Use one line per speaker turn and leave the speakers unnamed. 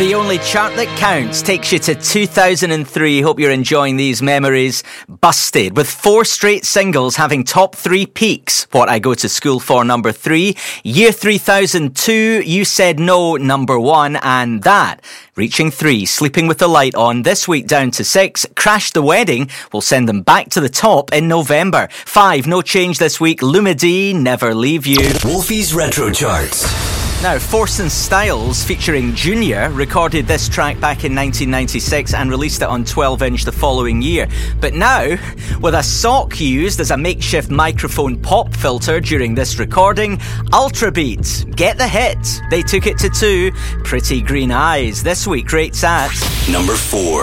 The only chart that counts takes you to 2003. Hope you're enjoying these memories. Busted, with 4 straight singles having top 3 peaks. What I Go to School For, number 3. Year 3002, You Said No, number 1. And that, reaching 3, Sleeping with the Light On. This week down to 6. Crash the Wedding will send them back to the top in November. 5, no change this week. Lumidee, Never Leave You.
Wolfie's Retro Charts.
Now, Force and Styles, featuring Junior, recorded this track back in 1996 and released it on 12-inch the following year. But now, with a sock used as a makeshift microphone pop filter during this recording, Ultrabeat, Get the Hit. They took it to 2. Pretty Green Eyes this week rates at
number 4.